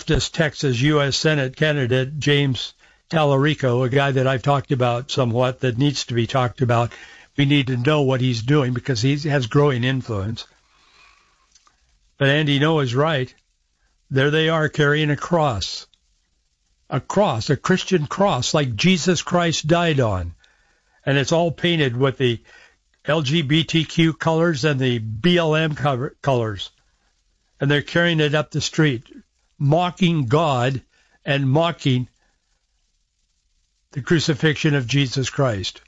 leftist Texas U.S. Senate candidate James Tallarico, a guy that I've talked about somewhat that needs to be talked about. We need to know what he's doing because he has growing influence. But Andy Ngo is right. There they are carrying a cross, a Christian cross like Jesus Christ died on. And it's all painted with the LGBTQ colors and the BLM colors. And they're carrying it up the street, mocking God and mocking the crucifixion of Jesus Christ.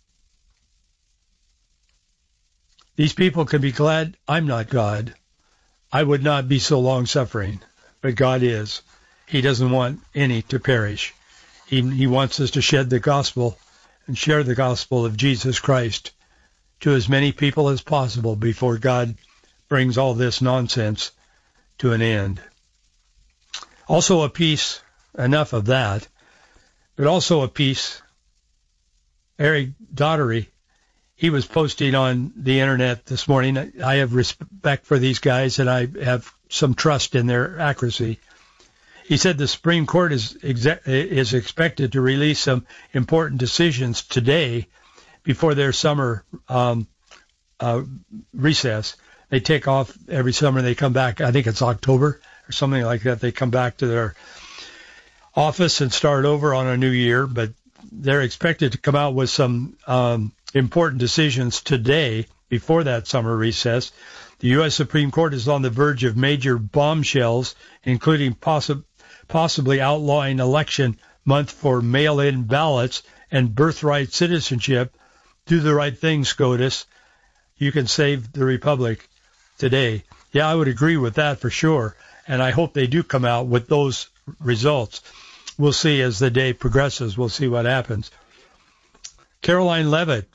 These people can be glad I'm not God. I would not be so long-suffering, but God is. He doesn't want any to perish. He wants us to shed the gospel and share the gospel of Jesus Christ to as many people as possible before God brings all this nonsense to an end. Also a piece, enough of that, but also a piece, Eric Daugherty, he was posting on the internet this morning. I have respect for these guys and I have some trust in their accuracy. He said the Supreme Court is expected to release some important decisions today before their summer recess. They take off every summer and they come back. I think it's October or something like that. They come back to their office and start over on a new year, but they're expected to come out with some important decisions today before that summer recess. The U.S. Supreme Court is on the verge of major bombshells, including possibly outlawing election month for mail-in ballots and birthright citizenship. Do the right thing, SCOTUS. You can save the republic today. Yeah, I would agree with that for sure, and I hope they do come out with those results. We'll see as the day progresses. We'll see what happens. Caroline Leavitt,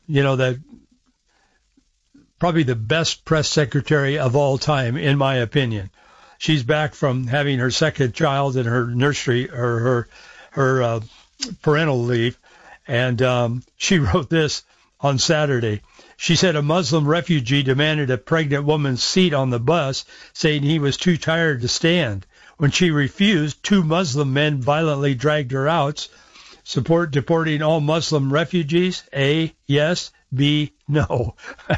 probably the best press secretary of all time, in my opinion. She's back from having her second child in her nursery or her parental leave, and she wrote this on Saturday. She said a Muslim refugee demanded a pregnant woman's seat on the bus, saying he was too tired to stand. When she refused, 2 Muslim men violently dragged her out. Support deporting all Muslim refugees? A, yes. B, no.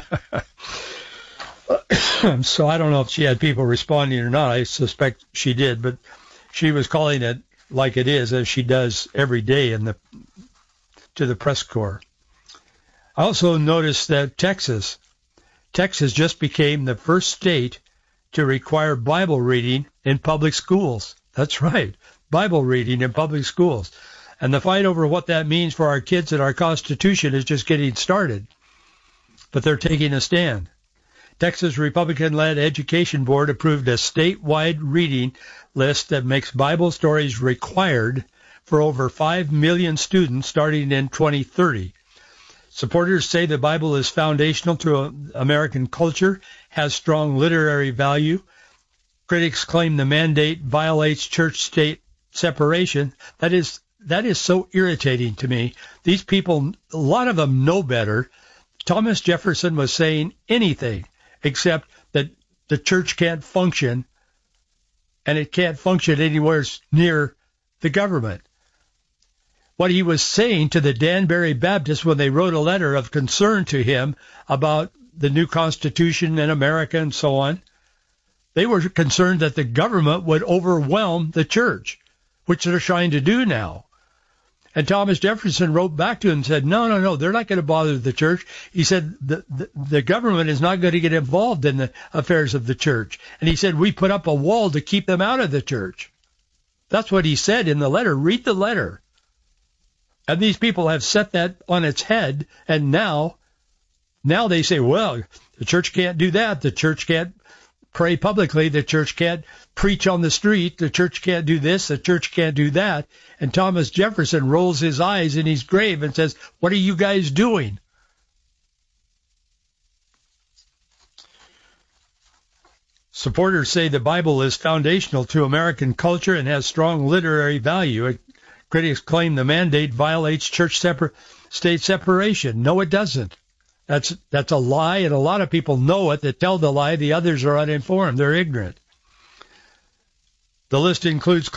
So I don't know if she had people responding or not. I suspect she did, but she was calling it like it is, as she does every day to the press corps. I also noticed that Texas just became the first state to require Bible reading in public schools. That's right, Bible reading in public schools. And the fight over what that means for our kids and our Constitution is just getting started. But they're taking a stand. Texas Republican-led Education Board approved a statewide reading list that makes Bible stories required for over 5 million students starting in 2030. Supporters say the Bible is foundational to American culture, has strong literary value. Critics claim the mandate violates church-state separation. That is so irritating to me. These people, a lot of them know better. Thomas Jefferson was saying anything except that the church can't function, and it can't function anywhere near the government. What he was saying to the Danbury Baptists when they wrote a letter of concern to him about the new Constitution in America and so on, they were concerned that the government would overwhelm the church, which they're trying to do now. And Thomas Jefferson wrote back to him and said, no, they're not going to bother the church. He said the government is not going to get involved in the affairs of the church. And he said, we put up a wall to keep them out of the church. That's what he said in the letter. Read the letter. And these people have set that on its head, and now they say, well, the church can't do that. The church can't pray publicly. The church can't preach on the street. The church can't do this. The church can't do that. And Thomas Jefferson rolls his eyes in his grave and says, what are you guys doing? Supporters say the Bible is foundational to American culture and has strong literary value. Critics claim the mandate violates church-state separation. No, it doesn't. That's a lie, and a lot of people know it that tell the lie. The others are uninformed. They're ignorant. The list includes